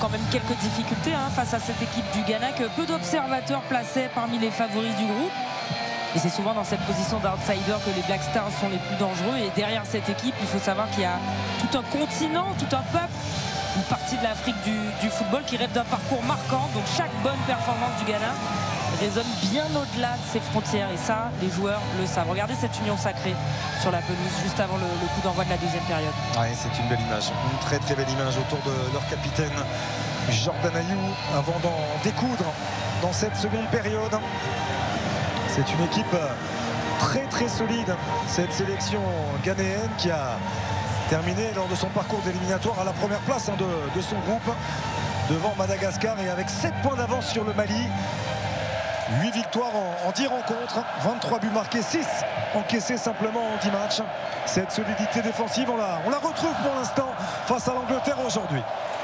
quand même quelques difficultés face à cette équipe du Ghana que peu d'observateurs plaçaient parmi les favoris du groupe. Et c'est souvent dans cette position d'outsider que les Black Stars sont les plus dangereux. Et derrière cette équipe, il faut savoir qu'il y a tout un continent, tout un peuple, une partie de l'Afrique du football qui rêve d'un parcours marquant. Donc chaque bonne performance du Ghana résonne bien au-delà de ses frontières. Et ça, les joueurs le savent. Regardez cette union sacrée sur la pelouse juste avant le coup d'envoi de la deuxième période. Ouais, c'est une belle image, une très très belle image autour de leur capitaine Jordan Ayew avant d'en découdre dans cette seconde période. C'est une équipe très très solide, cette sélection ghanéenne qui a terminé lors de son parcours d'éliminatoire à la première place de son groupe devant Madagascar et avec 7 points d'avance sur le Mali. 8 victoires en 10 rencontres, 23 buts marqués, 6 encaissés simplement en 10 matchs. Cette solidité défensive, on la retrouve pour l'instant face à l'Angleterre aujourd'hui.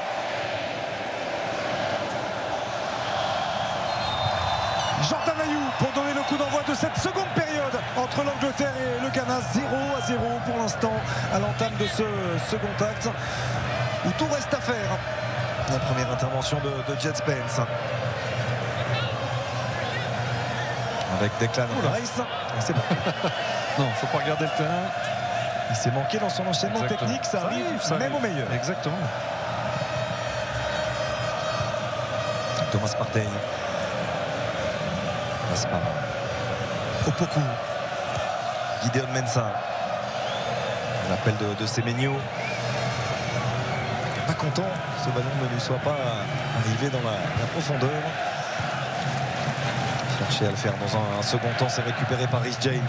Jordan Ayew pour donner le coup d'envoi de cette seconde période entre l'Angleterre et le Ghana. 0-0 pour l'instant à l'entame de ce second acte où tout reste à faire. La première intervention de Jet Spence avec Declan Rice. C'est bon. Non, faut pas regarder le terrain. Il s'est manqué dans son enchaînement technique, ça arrive même au meilleur. Exactement. Thomas Partey. Opoku. Gideon Mensah. L'appel de Semenyo. Pas content que ce ballon ne lui soit pas arrivé dans la profondeur. Chercher à le faire dans un second temps, c'est récupéré par Reece James.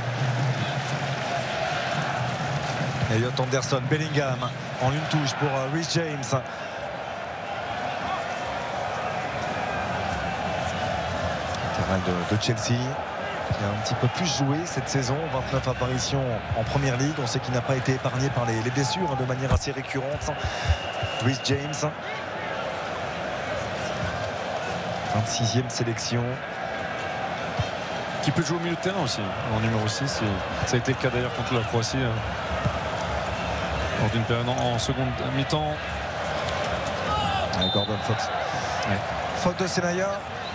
Elliot Anderson, Bellingham en une touche pour Reece James. De Chelsea qui a un petit peu plus joué cette saison, 29 apparitions en première ligue. On sait qu'il n'a pas été épargné par les blessures de manière assez récurrente. Reece James, 26e sélection, qui peut jouer au milieu de terrain aussi en numéro 6. Ça a été le cas d'ailleurs contre la Croatie lors d'une période en seconde mi-temps. Gordon, faute. Ouais. Faute de Senaya.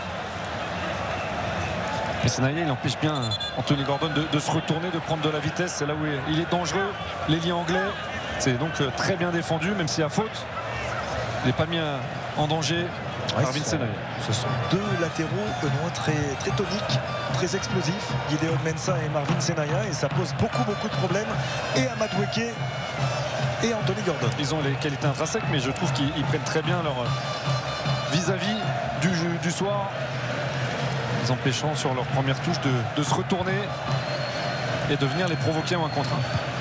Et Senaya, il empêche bien Anthony Gordon de se retourner, de prendre de la vitesse. C'est là où il est dangereux. L'ailier anglais, c'est donc très bien défendu, même s'il y a faute. Il n'est pas mis en danger. Marvin Senaya. Ce sont deux latéraux très, très toniques, très explosifs. Gideon Mensah et Marvin Senaya. Et ça pose beaucoup de problèmes. Et à Madueke et Anthony Gordon. Ils ont les qualités intrinsèques, mais je trouve qu'ils prennent très bien leur vis-à-vis du soir. Empêchant sur leur première touche de se retourner et de venir les provoquer en 1 contre 1.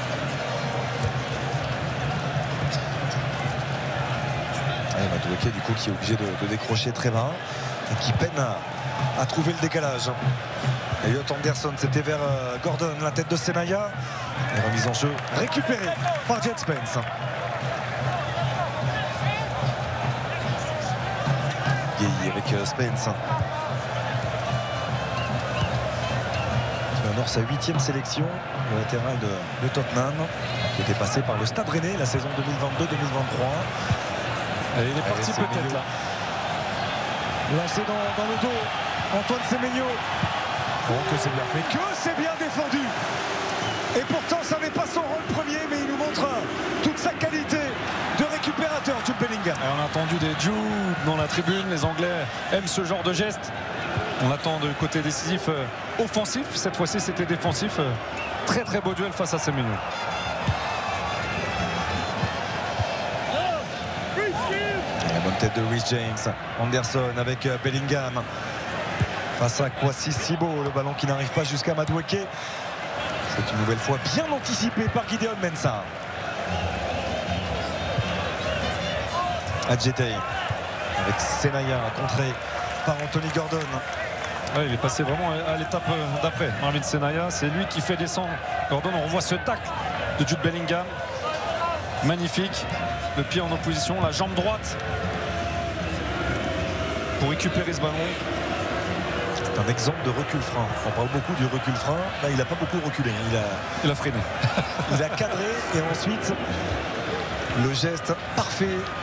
Madueke du coup qui est obligé de décrocher très bas et qui peine à trouver le décalage. Elliot Anderson, c'était vers Gordon, la tête de Senaya. Et remise en jeu récupérée par Jet Spence. Gueye avec Spence. Sa 8e sélection, le latéral de Tottenham, qui était passé par le Stade Rennais la saison 2022-2023. Il est parti peut-être là. Lancé dans le dos, Antoine Semenyo. Oh, que c'est bien fait, que c'est bien défendu. Et pourtant, ça n'est pas son rôle premier, mais il nous montre toute sa qualité de récupérateur, Jude Bellingham. Et on a entendu des Jude dans la tribune. Les Anglais aiment ce genre de geste. On attend de côté décisif offensif. Cette fois-ci, c'était défensif. Très très beau duel face à Semenyo. La bonne tête de Reece James. Anderson avec Bellingham. Face à Kwasi Sibo. Le ballon qui n'arrive pas jusqu'à Madueke. C'est une nouvelle fois bien anticipé par Gideon Mensah. Adjetey avec Senaya contré par Anthony Gordon. Ouais, il est passé vraiment à l'étape d'après. Marvin Senaya, c'est lui qui fait descendre Gordon. On revoit ce tacle de Jude Bellingham. Magnifique. Le pied en opposition, la jambe droite pour récupérer ce ballon. C'est un exemple de recul-frein. On parle beaucoup du recul-frein. Là, il n'a pas beaucoup reculé. Il a freiné. Il a cadré et ensuite le geste parfait